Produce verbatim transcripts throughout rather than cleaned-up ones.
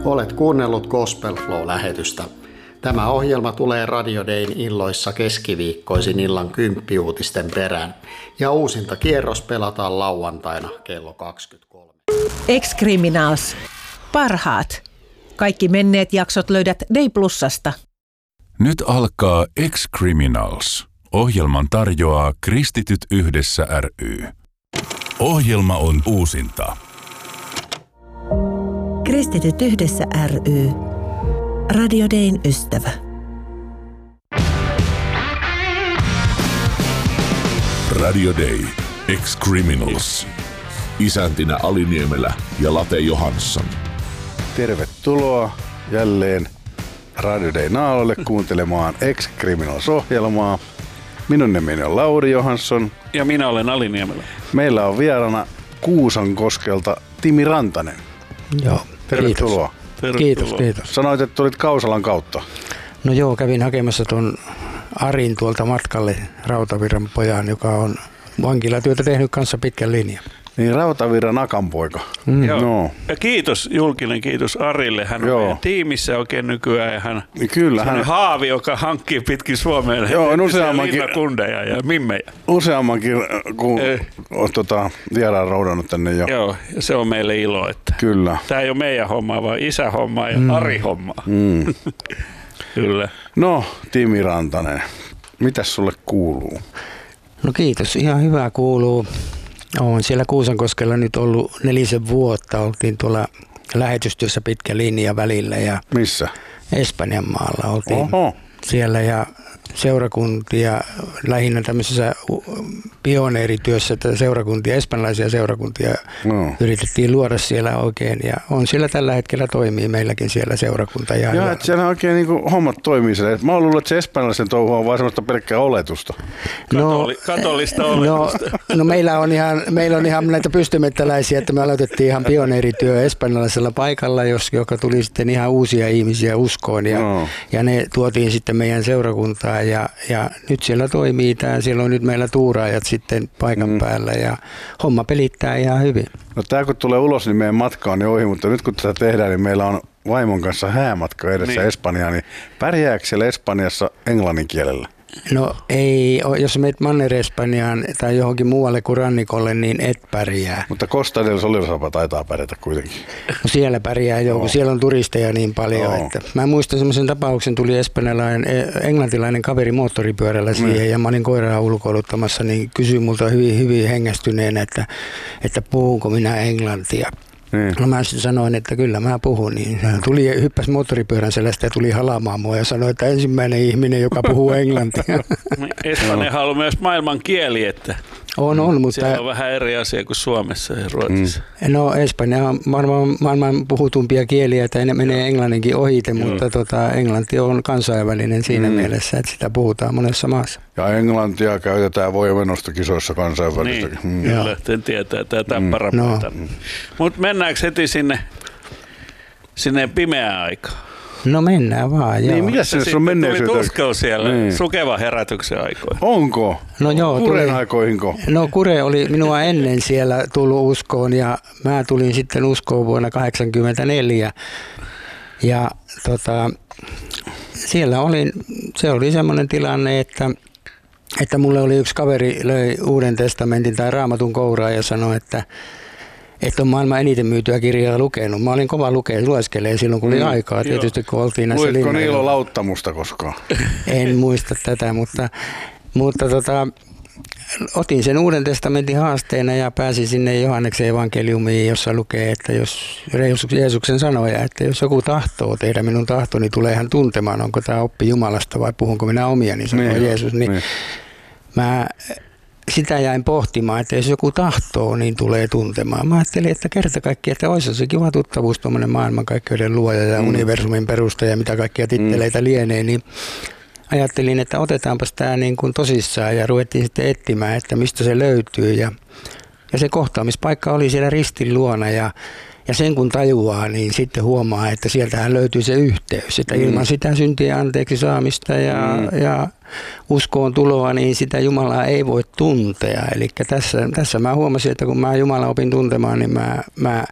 Olet kuunnellut Gospel Flow-lähetystä. Tämä ohjelma tulee Radio Dayn illoissa keskiviikkoisin illan kymppiuutisten perään. Ja uusinta kierros pelataan lauantaina kello kaksikymmentäkolme. Ex-Criminals. Parhaat. Kaikki menneet jaksot löydät Day Plusasta. Nyt alkaa Ex-Criminals. Ohjelman tarjoaa Kristityt yhdessä ry. Ohjelma on uusinta. Kristityt yhdessä ry. Radio Dayn ystävä. Radio Day. Ex-Criminals. Isäntinä Ali Niemelä ja Late Johansson. Tervetuloa jälleen Radio Dayn naaloille kuuntelemaan Ex-Criminals-ohjelmaa. Minun nimeni on Lauri Johansson. Ja minä olen Ali Niemelä. Meillä on vieraana Kuusankoskelta Timi Rantanen. Joo, tervetuloa. Kiitos. Tervetuloa. Kiitos, kiitos. Sanoit, että tulit Kausalan kautta. No joo, kävin hakemassa tuon Arin tuolta matkalle, Rautavirran pojan, joka on vankilatyötä tehnyt kanssa pitkän linjan. Niin, Rautavirran akanpoika. Mm. Joo. No. Ja kiitos, julkinen kiitos Arille. Hän on Joo. meidän tiimissä oikein nykyään. Ja hän niin kyllä, hän haavi, joka hankkii pitkin Suomeen linnakundeja ja mimmejä. Useammankin, kun on tota, vieraan roudannut tänne jo. Joo, ja se on meille ilo. Että kyllä. Tämä ei ole meidän hommaa, vaan isä hommaa ja mm. Ari hommaa. Mm. Kyllä. No, Timi Rantanen, mitäs sulle kuuluu? No kiitos, ihan hyvää kuuluu. Olen siellä Kuusankoskella nyt ollut nelisen vuotta. Oltiin tuolla lähetystyössä pitkä linja välillä. Ja missä? Espanjan maalla oltiin. Oho. Siellä ja seurakuntia, lähinnä tämmöisessä pioneerityössä, että seurakuntia, espanjalaisia seurakuntia no. yritettiin luoda siellä oikein. Ja on siellä tällä hetkellä toimii meilläkin siellä seurakunta. Ja joo, että siellä oikein niin kuin hommat toimii siellä. Mä oon luullut, että se espanjalaisen touhu on vaan semmoista pelkkää oletusta. Katoli, katolista oletusta. No, no meillä, on ihan, meillä on ihan näitä pystymettäläisiä, että me aloitettiin ihan pioneerityö espanjalaisella paikalla, jos, joka tuli sitten ihan uusia ihmisiä uskoon. Ja, no. ja ne tuotiin sitten meidän seurakuntaan. Ja, ja nyt siellä toimii tämä, siellä on nyt meillä tuuraajat sitten paikan mm. päällä ja homma pelittää ihan hyvin. No tää kun tulee ulos, niin meidän matka on jo ohi, mutta nyt kun tätä tehdään, niin meillä on vaimon kanssa häämatka edessä niin. Espanjaan, niin pärjääkö siellä Espanjassa englannin kielellä? No ei, jos menet Manner-Espanjaan tai johonkin muualle kuin rannikolle, niin et pärjää. Mutta Costa del Solilosapa taitaa pärjätä kuitenkin. No siellä pärjää jo, kun siellä on turisteja niin paljon. Oh. Että mä muistan semmoisen tapauksen, tuli espanjalainen, englantilainen kaveri moottoripyörällä siihen mm. ja mä olin koiraa ulkoiluttamassa, niin kysyi multa hyvin, hyvin hengästyneen, että, että puhunko minä englantia. Niin. No mä sanoin, että kyllä mä puhun, niin hän tuli, hyppäsi moottoripyörän selästä ja tuli halaamaan mua ja sanoi, että ensimmäinen ihminen, joka puhuu englantia. Espanjahan on myös maailman kieli, että on, on, mutta siellä on vähän eri asia kuin Suomessa ja Ruotsissa. Mm. No Espanja on maailman, maailman puhutumpia kieliä, että ne menee englanninkin ohite, Joo. mutta tota, englanti on kansainvälinen siinä mm. mielessä, että sitä puhutaan monessa maassa. Ja englantia käytetään voimenostokisoissa kansainvälistäkin. Niin, mm. kyllä, sen tietää tätä mm. parapata. No. Mutta mennäänkö heti sinne, sinne pimeään aikaan? No mennään vaan, joo. Niin, mitä se on menneisyyteen? Tuli Tuskal siellä niin. Sukevan herätyksen aikoihin. Onko? No joo. Kuren tuli, aikoihinko? No Kure oli minua ennen siellä tullut uskoon ja mä tulin sitten uskoon vuonna kahdeksankymmentäneljä. Ja tota, siellä olin, se oli semmoinen tilanne, että että mulle oli yksi kaveri löi Uuden testamentin tai Raamatun kouraa ja sanoi, että että on maailman eniten myytyä kirjaa lukenut. Mä olin kova lukea, lueskelee silloin, kun oli mm, aikaa, tietysti kun oltiin näissä linnoilla. linnoilla. Luitko Niilo Lauttamusta koskaan? En muista tätä, mutta, mutta tota, otin sen Uuden testamentin haasteena ja pääsin sinne Johanneksen evankeliumiin, jossa lukee, että jos Jeesuksen sanoja, että jos joku tahtoo tehdä minun tahtoni, tulee hän tuntemaan, onko tämä oppi Jumalasta vai puhunko minä omia, niin sanoo niin, Jeesus. Niin, niin. Mä sitä jäin pohtimaan, että jos joku tahtoo, niin tulee tuntemaan. Mä ajattelin, että kerta kaikki, että olisi se kiva tuttavuus, tuommoinen maailmankaikkeuden luoja ja mm. universumin perustaja ja mitä kaikkia titteleitä mm. lienee, niin ajattelin, että otetaanpas tämä niin kuin tosissaan ja ruvettiin sitten etsimään, että mistä se löytyy. Ja, ja se kohtaamispaikka oli siellä ristin luona ja, ja sen kun tajuaa, niin sitten huomaa, että sieltähän löytyy se yhteys. Että mm. ilman sitä syntien anteeksi saamista ja, mm. ja uskoon tuloa, niin sitä Jumalaa ei voi tuntea. Eli tässä, tässä mä huomasin, että kun mä Jumalaa opin tuntemaan, niin mä, mä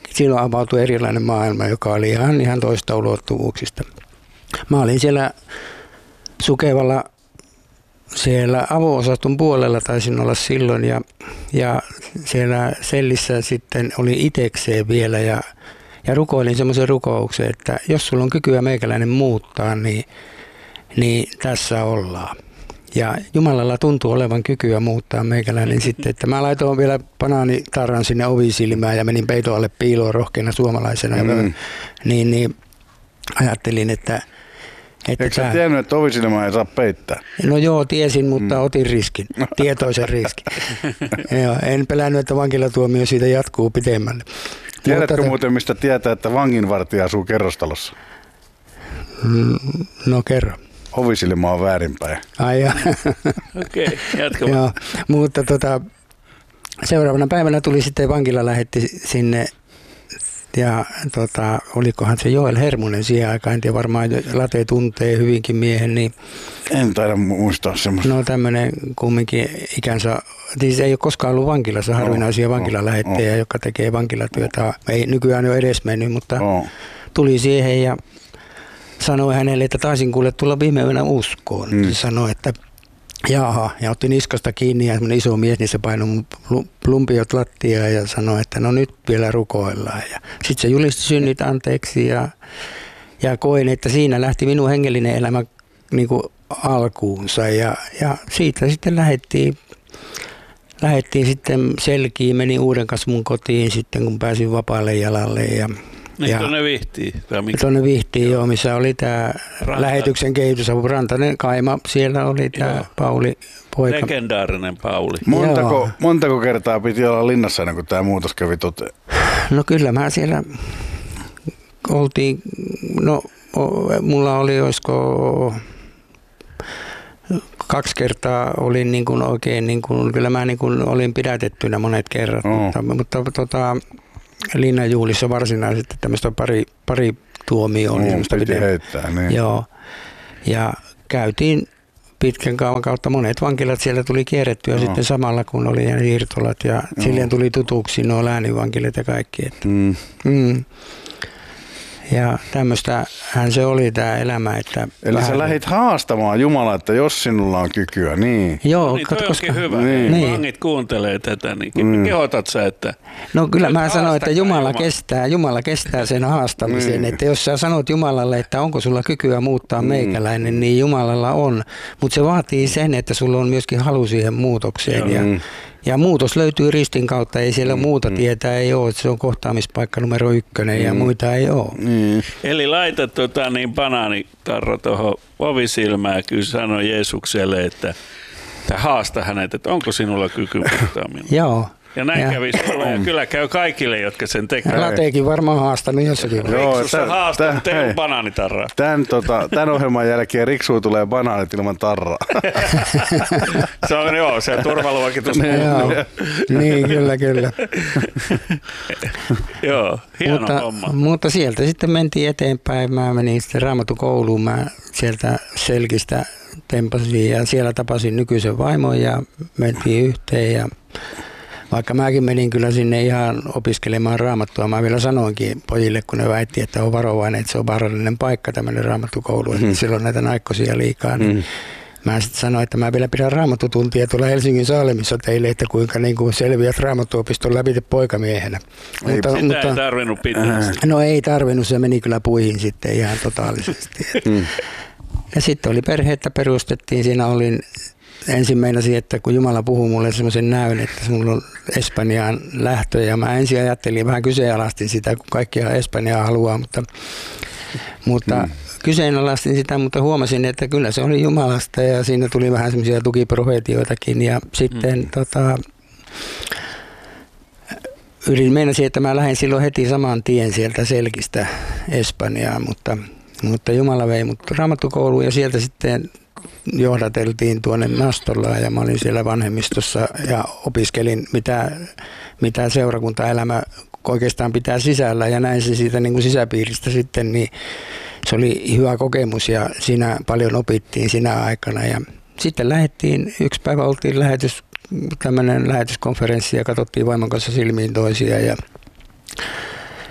silloin avautui erilainen maailma, joka oli ihan, ihan toista ulottuvuuksista. Mä olin siellä Sukevalla siellä avo-osaston puolella taisin olla silloin ja, ja siellä sellissä sitten oli itekseen vielä ja, ja rukoilin semmoisen rukouksen, että jos sulla on kykyä meikäläinen muuttaa, niin, niin tässä ollaan. Ja Jumalalla tuntuu olevan kykyä muuttaa meikäläinen sitten, että mä laitoin vielä banaanitarran sinne ovisilmään ja menin peiton alle piiloon rohkeana suomalaisena. Mm. Niin, niin ajattelin, että Että Eikö sä tiennyt, että ovisilmaa ei saa peittää? No joo, tiesin, mutta mm. otin riskin, tietoisen riskin. Joo, en pelännyt, että vankilatuomio siitä jatkuu pitemmälle. Tiedätkö mutta, muuten, mistä tietää, että vanginvartija asuu kerrostalossa? No kerro. Ovisilma on väärinpäin. Ai Okei, okay, jatkamaan. Joo, mutta tota, seuraavana päivänä tuli sitten vankila lähetti sinne. Ja tota, olikohan se Joel Hermunen siihen aikaan, en tiedä, varmaan Late tuntee hyvinkin miehen. Niin, en taida muistaa semmoista. No tämmöinen kumminkin ikänsä, siis ei ole koskaan ollut vankilassa harvinaisia oh, vankilalähettejä, oh, joka tekee vankilatyötä. Oh. Ei nykyään ole edes mennyt, mutta oh. tuli siihen ja sanoi hänelle, että taisin kuule tulla viime yönä uskoon. Mm. Se sanoi, että jaha, ja otti niskasta kiinni ja semmoinen iso mies, niin se painoi lumpiot lattiaan ja sanoi, että no nyt vielä rukoillaan. Sitten se julisti synnit anteeksi ja, ja koin, että siinä lähti minun hengellinen elämä niin kuin alkuunsa ja, ja siitä sitten lähdettiin, lähdettiin sitten selkiin, meni uuden kasvun kotiin sitten kun pääsin vapaalle jalalle ja Niin tuonne Vihtiin? Tuonne Vihtiin, joo, missä oli tämä lähetyksen kehitysapu. Rantanen Kaima, siellä oli tämä Pauli poika. Legendaarinen Pauli. Montako, montako kertaa piti olla linnassa ennen kuin tämä muutos kävi toteen? No kyllä mä siellä oltiin, no mulla oli olisiko kaksi kertaa olin niin kuin oikein, niin kuin, kyllä mä niin kuin olin pidätettynä monet kerrat, oh. mutta, mutta tota, linnanjuhlissa varsinaisesti tämmöistä pari, pari tuomioon. Mm, piti heittää, niin. Joo, ja käytiin pitkän kaavan kautta monet vankilat siellä tuli kierrettyä no. sitten samalla kun oli ja siirtolat ja no. silleen tuli tutuksi nuo lääninvankilat ja kaikki. Että. Mm. Mm. Ja tämmöistähän se oli tämä elämä. Että eli vähän sä lähdit haastamaan Jumalaa, että jos sinulla on kykyä, niin. Joo, no niin, toi koska, onkin hyvä. Niin. Niin. Vangit kuuntelee tätä, niin mm. kehotat sä, että... No kyllä mä sanoin, että Jumala, Jumala kestää, Jumala kestää sen haastamisen. Niin. Että jos sä sanot Jumalalle, että onko sulla kykyä muuttaa mm. meikäläinen, niin Jumalalla on. Mutta se vaatii sen, että sulla on myöskin halu siihen muutokseen. Ja, mm. ja muutos löytyy ristin kautta, ei siellä mm. muuta tietää, ei ole. Se on kohtaamispaikka numero ykkönen mm. ja muita ei ole. Mm. Eli laita tota, niin banaanitarro tuohon ovisilmään, kyllä sanoi Jeesukselle, että, että haasta hänet, että onko sinulla kyky muuttaa minua. Joo. Ja näin ja. kävi sulle, ja kyllä käy kaikille, jotka sen tekevät. Lateekin varmaan haastanut jossakin. Riksussa haastaa, teillä banaanitarraa. Tämän, tota, tämän ohjelman jälkeen Riksuun tulee banaanit ilman tarraa. Se on joo, se turvaluokitus. Niin, kyllä, kyllä. Joo, hieno mutta, homma. Mutta sieltä sitten mentiin eteenpäin. Mä menin sitten Raamattukouluun. Mä sieltä Selkistä tempasin ja siellä tapasin nykyisen vaimon ja mentiin yhteen ja vaikka mäkin menin kyllä sinne ihan opiskelemaan raamattua, mä vielä sanoinkin pojille, kun ne väitti, että on varovainen, että se on vaarallinen paikka tämmöinen raamattukoulu, että mm. silloin näitä naikkosia liikaa. Niin mm. Mä sitten sanoin, että mä vielä pidän raamattutuntia tuolla Helsingin Saalemissa teille, että kuinka niin kuin selviät raamattuopiston läpi poikamiehenä. Ei, mutta, sitä mutta, ei tarvinnut pitää. No ei tarvinnut, se meni kyllä puihin sitten ihan totaalisesti. Mm. Ja sitten oli perhettä perustettiin, siinä olin... Ensin meinasin, että kun Jumala puhuu mulle semmoisen näyn, että mulla on Espanjaan lähtö ja mä ensin ajattelin, vähän kyseenalaistin sitä, kun kaikkia Espanjaa haluaa, mutta, mutta mm. kyseenalaistin sitä, mutta huomasin, että kyllä se oli Jumalasta ja siinä tuli vähän semmoisia tukiprofeetioitakin ja sitten mm. tota, yritin meinasin, että mä lähdin silloin heti saman tien sieltä Selkistä Espanjaan, mutta, mutta Jumala vei mut raamattukouluun ja sieltä sitten johdateltiin tuonne Nastolaan ja mä olin siellä vanhemmistossa ja opiskelin, mitä, mitä seurakuntaelämä oikeastaan pitää sisällä ja näin se siitä niin kuin sisäpiiristä sitten, niin se oli hyvä kokemus ja siinä paljon opittiin siinä aikana ja sitten lähdettiin, yksi päivä oltiin lähetys, tämmöinen lähetyskonferenssi ja katsottiin vaimon kanssa silmiin toisia ja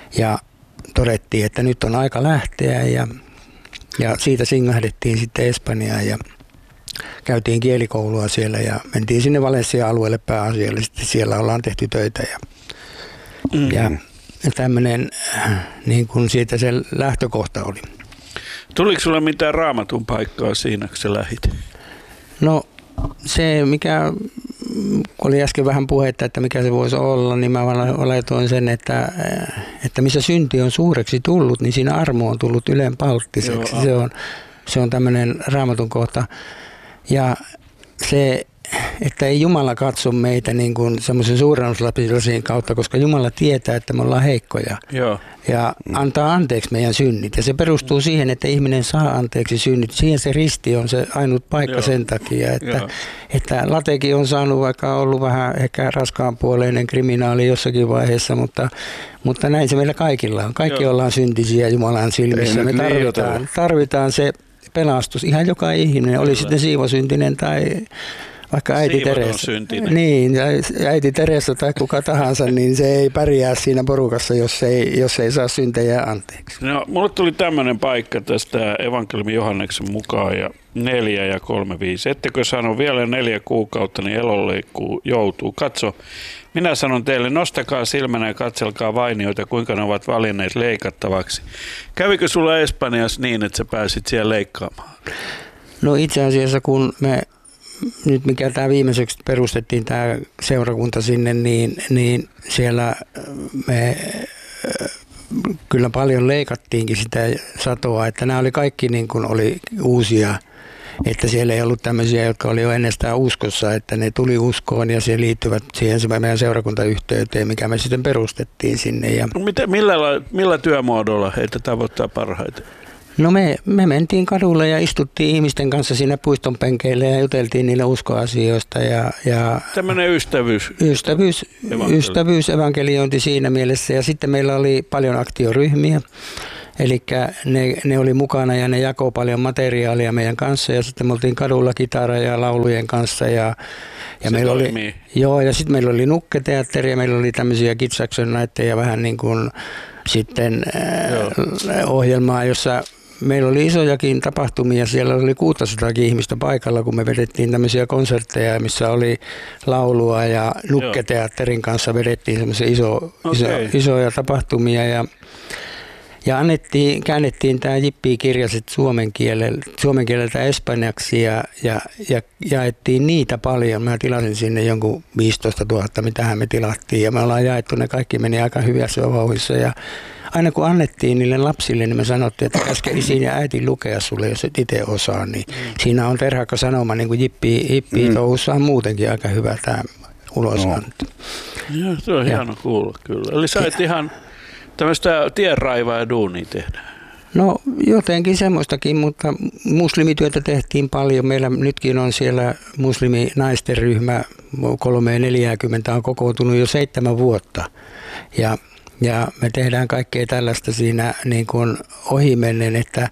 Ja todettiin, että nyt on aika lähteä ja, ja siitä singahdettiin sitten Espanjaan ja käytiin kielikoulua siellä ja mentiin sinne Valencia-alueelle pääasiallisesti. Siellä ollaan tehty töitä ja, mm. ja tämmöinen niin kuin siitä se lähtökohta oli. Tuliko sulle mitään Raamatun paikkaa siinä, kun sä lähit? No se, mikä oli äsken vähän puhetta, että mikä se voisi olla, niin mä laitoin sen, että, että missä synti on suureksi tullut, niin siinä armo on tullut ylenpalttiseksi. Se on, se on tämmöinen Raamatun kohta. Ja se, että ei Jumala katso meitä niin kuin semmoisen suurennuslasin kautta, koska Jumala tietää, että me ollaan heikkoja. Joo. Ja antaa anteeksi meidän synnit. Ja se perustuu siihen, että ihminen saa anteeksi synnit. Siihen se risti on se ainut paikka Joo. sen takia, että, että Latekin on saanut vaikka ollut vähän ehkä raskaanpuoleinen kriminaali jossakin vaiheessa, mutta, mutta näin se meillä kaikilla on. Kaikki Joo. ollaan syntisiä Jumalan silmissä. Me tarvitaan, tarvitaan se pelastus. Ihan joka ihminen, oli sitten siivosyntinen tai vaikka äiti Teresa. Niin, äiti Teresa tai kuka tahansa, niin se ei pärjää siinä porukassa, jos ei, jos ei saa syntejä anteeksi. No, mulle tuli tämmöinen paikka tästä evankeliumi Johanneksen mukaan ja neljä ja kolme viisi. Ettekö sano vielä neljä kuukautta, niin elonleikkuu joutuu. Katso, minä sanon teille, nostakaa silmänä ja katselkaa vainioita, kuinka ne ovat valinneet leikattavaksi. Kävikö sulla Espanjassa niin, että sä pääsit siellä leikkaamaan? No itse asiassa kun me nyt mikä tämä viimeiseksi perustettiin tämä seurakunta sinne, niin, niin siellä me kyllä paljon leikattiinkin sitä satoa, että nämä oli kaikki niin kuin oli uusia, että siellä ei ollut tämmöisiä, jotka oli jo ennestään uskossa, että ne tuli uskoon ja se liittyvät siihen meidän seurakuntayhteyteen, mikä me sitten perustettiin sinne. Ja Mitä, millä, millä työmuodolla heitä tavoittaa parhaiten? No me, me mentiin kadulle ja istuttiin ihmisten kanssa siinä puiston penkeille ja juteltiin niille uskoasioista. Ja, ja tämmöinen ystävyys. Ystävyys, ystävyys, evankeliointi siinä mielessä. Ja sitten meillä oli paljon aktioryhmiä. Eli ne, ne oli mukana ja ne jakoi paljon materiaalia meidän kanssa. Ja sitten me oltiin kadulla kitara ja laulujen kanssa. Ja, ja meillä oli, joo, ja sitten meillä oli nukketeatteri ja meillä oli tämmöisiä Kids Action Nightteja vähän niin kuin sitten äh, ohjelmaa, jossa meillä oli isojakin tapahtumia, siellä oli kuusisataakin ihmistä paikalla, kun me vedettiin tämmöisiä konsertteja, missä oli laulua ja nukketeatterin kanssa vedettiin semmoisia iso, okay. iso, isoja tapahtumia ja, ja annettiin, käännettiin tämä Jippi-kirja suomen kielellä, suomen kieleltä espanjaksi ja, ja, ja jaettiin niitä paljon. Mä tilasin sinne jonkun viisitoista tuhatta, mitähän me tilattiin ja me ollaan jaettu, ne kaikki meni aika hyvässä vauhdissa ja aina kun annettiin niille lapsille, niin me sanottiin, että käske isin ja äiti lukea sulle, jos et itse osaa. Niin mm. siinä on terhakka sanoma, niin kuin Jippi, Jippi mm. touhussa on muutenkin aika hyvä tämä ulosanto. No. Joo, se on ja. hieno kuulla kyllä. Eli sä et ihan tämmöistä tienraivaa ja duunia tehdä. No jotenkin semmoistakin, mutta muslimityötä tehtiin paljon. Meillä nytkin on siellä musliminaisten ryhmä, kolme neljäkymmentä on kokoontunut jo seitsemän vuotta. Ja Ja me tehdään kaikkea tällaista siinä niin kuin ohimennen, että,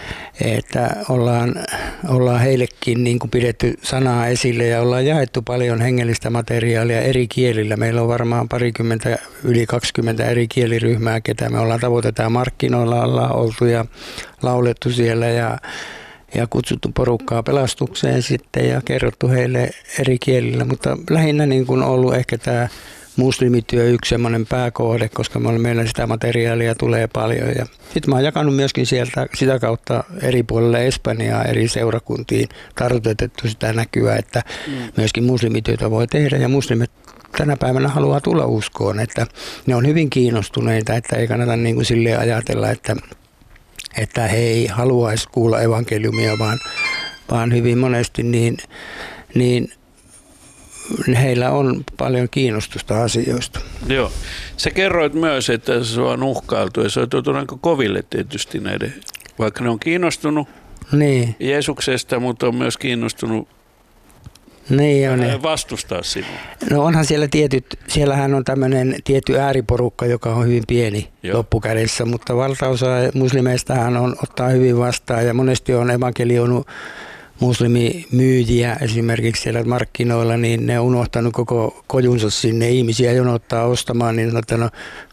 että ollaan, ollaan heillekin niin kuin pidetty sanaa esille ja ollaan jaettu paljon hengellistä materiaalia eri kielillä. Meillä on varmaan parikymmentä, yli kaksikymmentä eri kieliryhmää, ketä me ollaan tavoitetaan markkinoilla, ollaan oltu ja laulettu siellä ja, ja kutsuttu porukkaa pelastukseen sitten ja kerrottu heille eri kielillä, mutta lähinnä niin kuin ollut ehkä tämä muslimityö yksi semmoinen pääkohde, koska meillä sitä materiaalia tulee paljon. Ja sitten mä oon jakanut myöskin sieltä sitä kautta eri puolille Espanjaa, eri seurakuntiin tarkoitettu sitä näkyä, että mm. myöskin muslimityötä voi tehdä ja muslimit tänä päivänä haluaa tulla uskoon, että ne on hyvin kiinnostuneita, että ei kannata niin kuin silleen ajatella, että, että he ei haluaisi kuulla evankeliumia, vaan, vaan hyvin monesti niin, niin heillä on paljon kiinnostusta asioista. Joo. Sä kerroit myös, että se on uhkailtu ja se on tuotu aika koville tietysti näiden, vaikka ne on kiinnostunut niin. Jeesuksesta, mutta on myös kiinnostunut niin on vastustaa sinua. No onhan siellä tietyt, siellähän on tämmöinen tietty ääriporukka, joka on hyvin pieni Joo. loppukädessä, mutta valtaosa muslimeistahan on ottaa hyvin vastaan ja monesti on evankelioinut muslimimyyjiä esimerkiksi siellä markkinoilla, niin ne on unohtanut koko kojunsa sinne. Ihmisiä jonottaa ostamaan, niin sanoo, että no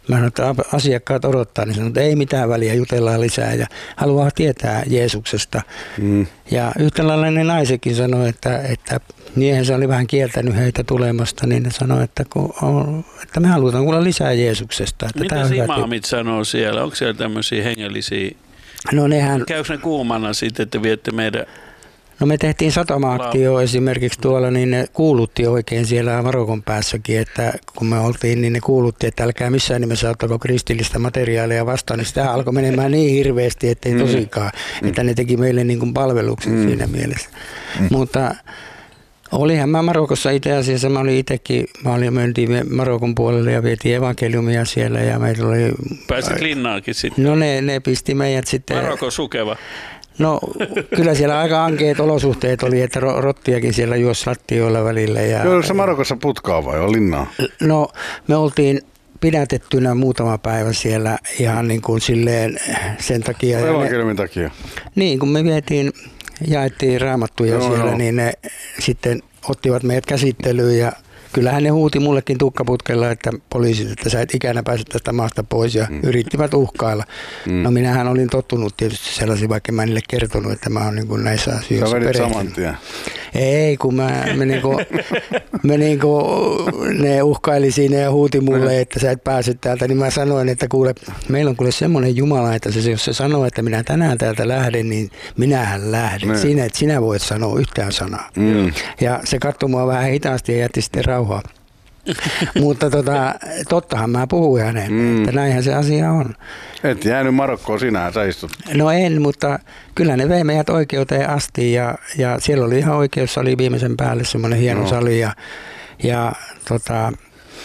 Mä sanoin, että asiakkaat odottaa, niin sanoin, että ei mitään väliä, jutellaan lisää ja haluaa tietää Jeesuksesta. Mm. Ja yhtä lailla ne naisetkin sanoi, että, että miehensä oli vähän kieltänyt heitä tulemasta, niin ne sanoi, että, kun on, että me halutaan kuulla lisää Jeesuksesta. Että mitä imaamit sanoo siellä? Onko siellä tämmöisiä hengellisiä? No nehän... Käykö ne kuumana sitten, että viette meidän... No me tehtiin satamaaktio esimerkiksi tuolla, niin ne kuulutti oikein siellä Marokon päässäkin, että kun me oltiin, niin ne kuulutti, että älkää missään nimessä ottako kristillistä materiaalia vastaan, niin sitä alkoi menemään niin hirveästi, että ei tosikaan, mm. että ne teki meille niin kuin palveluksen mm. siinä mielessä. Mm. Mutta olihan mä Marokossa itse asiassa, mä olin itsekin, mä olin, mentiin Marokon puolelle ja vietiin evankeliumia siellä ja meillä oli... Pääsit linnaakin sitten? No ne, ne pisti meidät sitten... Maroko sukeva. No kyllä siellä aika ankeet olosuhteet oli, että rottiakin siellä juosi lattioilla välillä. Ja, Joo, se Marokossa putkaa vai on linnaa? No me oltiin pidätettynä muutama päivä siellä ihan niin kuin silleen sen takia. Evankeliumin takia? Niin, kun me vietiin, jaettiin raamattuja no, siellä, no. niin ne sitten ottivat meidät käsittelyyn ja kyllähän ne huuti mullekin tukkaputkella, että poliisit, että sä et ikänä pääse tästä maasta pois ja mm. yrittivät uhkailla. Mm. No minähän olin tottunut tietysti sellaisia, vaikka mä en niille kertonut, että mä oon niin kuin näissä asioissa perehtynyt. Saman tien. Ei, kun mä, me niinku, me niinku, ne uhkaili siinä ja huuti mulle, että sä et pääse täältä, niin mä sanoin, että kuule, meillä on kuule semmoinen Jumala, että se, jos se sanoo, että minä tänään täältä lähden, niin minähän lähden. Ne. Siinä, että sinä voit sanoa yhtään sanaa. Mm. Ja se katsoi mua vähän hitaasti ja jätti sitten rauhaa. Mutta tota, tottahan mä puhuin hänelle, mm. että näinhän se asia on. Et jäänyt Marokkoon, sinähän sä istut. No en, mutta kyllä ne vei meidät oikeuteen asti ja, ja siellä oli ihan oikeus, oli viimeisen päälle semmoinen hieno no. sali ja, ja, tota,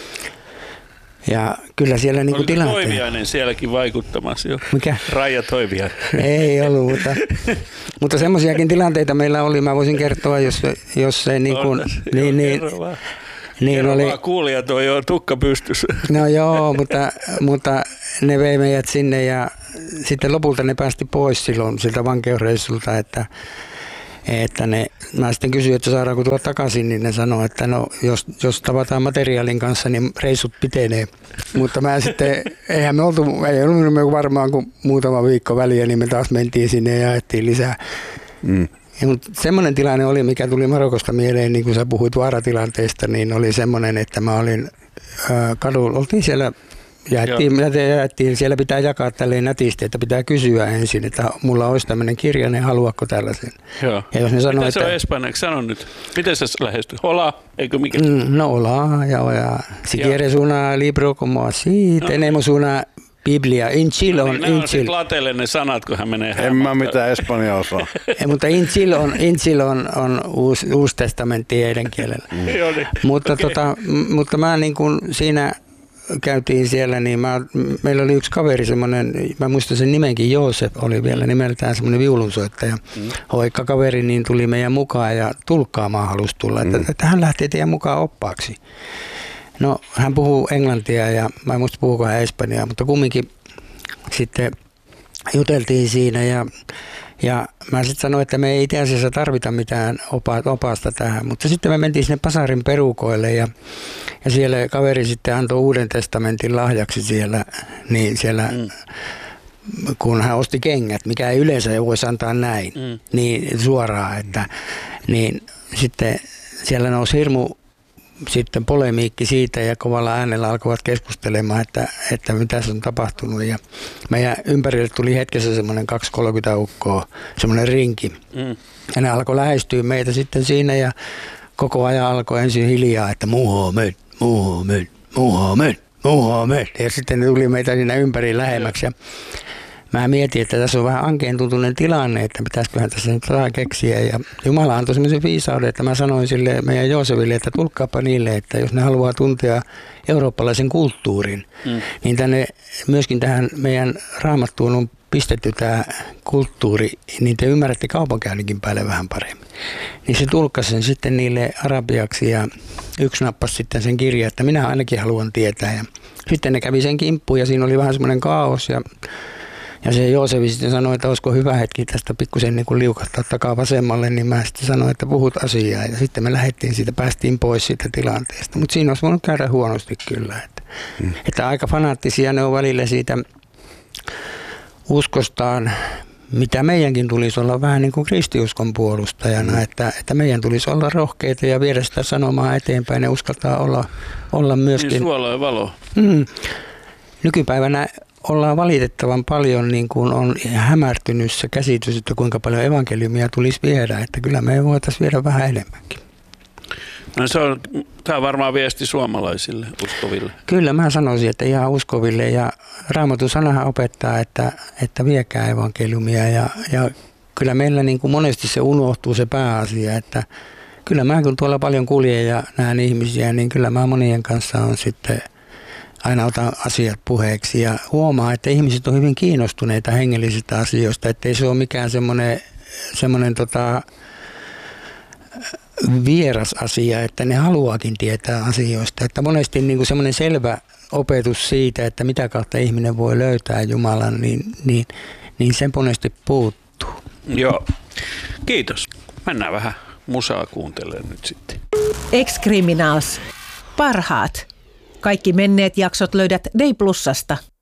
ja kyllä siellä niinku tilanteet. Oliko Toiviainen sielläkin vaikuttamassa jo? Mikä? Raija Toiviainen. Ei ollut, mutta, mutta semmoisiakin tilanteita meillä oli, mä voisin kertoa, jos, jos se niin kuin... Niin, niin, Niin oli, kuulijat on jo tukka pystyssä. No joo, mutta, mutta ne vei meidät sinne ja sitten lopulta ne päästi pois silloin siltä vankeusreissulta, että, että ne, mä sitten kysyin, että saadaanko tulla takaisin, niin ne sanoi, että no jos, jos tavataan materiaalin kanssa, niin reissut pitenee. Mutta mä sitten, eihän me oltu, ei ollut varmaan kuin muutama viikko väliä, niin me taas mentiin sinne ja jaettiin lisää. Mm. Ja, mutta semmoinen tilanne oli, mikä tuli Marokosta mieleen, niin kuin sä puhuit vaaratilanteesta, niin oli semmoinen, että mä olin äh, kadulla, oltiin siellä, jaettiin, jaettiin, siellä pitää jakaa tälleen nätisti, että pitää kysyä ensin, että mulla olisi tämmöinen kirja, ne haluatko tällaisen. Joo. Ja jos ne sanoo, mitä se että, on espanjaksi? Sano nyt. Miten sä lähestyt? Hola, eikö mikä? No hola, ja hola. Si quieres una libro como así, no. tenemos una... Biblia, Inchil on... No niin, Inchil. Nämä on latelle ne sanat, kun hän menee. En mä mitään espanjaa osaa. Ei, mutta Inchil on, Inchil on, on uusi, uusi testamentti heidän kielellä. Mm. mutta, okay. tota, mutta mä niin kun siinä käytiin siellä, niin mä, meillä oli yksi kaveri semmoinen, mä muistan sen nimenkin, Joosef oli vielä nimeltään semmoinen viulunsoittaja. Mm. Hoikka kaveri, niin tuli meidän mukaan ja tulkkaamaan halusi tulla, että, mm. että hän lähtee teidän mukaan oppaaksi. No, hän puhuu englantia ja mä en muista puhuuko hän espanjaa, mutta kumminkin sitten juteltiin siinä ja, ja mä sitten sanoin, että me ei itse asiassa tarvita mitään opa, opasta tähän, mutta sitten me mentiin sinne Pasarin perukoille ja, ja siellä kaveri sitten antoi Uuden testamentin lahjaksi siellä, niin siellä mm. kun hän osti kengät, mikä ei yleensä voisi antaa näin, mm. niin suoraan, että niin sitten siellä nousi hirmu sitten polemiikki siitä ja kovalla äänellä alkoivat keskustelemaan, että, että mitä se on tapahtunut. Ja meidän ympärille tuli hetkessä semmoinen kaksi kolmekymmentä ukkoa, semmoinen rinki. Mm. Ja ne alkoi lähestyä meitä sitten siinä ja koko ajan alkoi ensin hiljaa, että Muhammed, Muhammed, Muhammed, Muhammed. Ja sitten ne tuli meitä siinä ympäri lähemmäksi. Ja mä mietin, että tässä on vähän ankeen tuntunen tilanne, että pitäisiköhän tässä nyt saa keksiä. Ja Jumala antoi semmoisen viisauden, että mä sanoin sille meidän Jooseville, että tulkkaapa niille, että jos ne haluaa tuntea eurooppalaisen kulttuurin, mm. niin tänne, myöskin tähän meidän Raamattuun on pistetty tämä kulttuuri, niin te ymmärrätte kaupankäynninkin päälle vähän paremmin. Niin se tulkkasi sen sitten niille arabiaksi ja yksi nappasi sitten sen kirjan, että minä ainakin haluan tietää. Ja sitten ne kävi sen kimppuun ja siinä oli vähän semmoinen kaos ja Ja se Joosefi sitten sanoi, että olisiko hyvä hetki tästä pikkusen niin kuin liukahtaa takaa vasemmalle, niin mä sitten sanoin, että puhut asiaa. Ja sitten me lähdettiin siitä, päästiin pois siitä tilanteesta. Mutta siinä olisi voinut käydä huonosti kyllä. Että, hmm. että aika fanaattisia ne on välillä siitä uskostaan, mitä meidänkin tulisi olla vähän niin kuin kristiuskon puolustajana, mm. että, että meidän tulisi olla rohkeita ja viedä sitä sanomaa eteenpäin ja uskaltaa olla, olla myöskin... Niin suola ja valo. Mm, nykypäivänä ollaan valitettavan paljon, niin kuin on hämärtynyt se käsitys, että kuinka paljon evankeliumia tulisi viedä, että kyllä me voitaisiin viedä vähän enemmänkin. No se on, tämä on varmaan viesti suomalaisille, uskoville. Kyllä mä sanoisin, että ihan uskoville ja Raamatun sanahan opettaa, että, että viekää evankeliumia ja, ja kyllä meillä niin kuin monesti se unohtuu se pääasia, että kyllä mä kun tuolla paljon kuljen ja näen ihmisiä, niin kyllä mä monien kanssa on sitten aina otan asiat puheeksi ja huomaa, että ihmiset on hyvin kiinnostuneita hengellisistä asioista, ettei se ole mikään semmoinen, semmoinen tota, vieras asia, että ne haluaakin tietää asioista. Että monesti niin kuin semmoinen selvä opetus siitä, että mitä kautta ihminen voi löytää Jumalan, niin, niin, niin sen monesti puuttuu. Joo, kiitos. Mennään vähän musaa kuuntelemaan nyt sitten. Ex-Criminals. Parhaat. Kaikki menneet jaksot löydät Day Plusasta.